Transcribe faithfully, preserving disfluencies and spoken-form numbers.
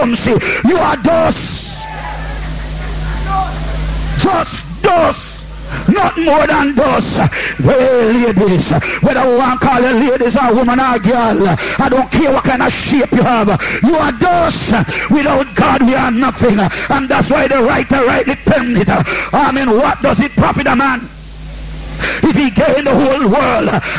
See, you are dust. Just dust. Not more than dust. Well, ladies, whether we want to call you ladies or woman or girl, I don't care what kind of shape you have. You are dust. Without God, we are nothing. And that's why the writer rightly penned it. I mean, what does it profit a man if he gain the whole world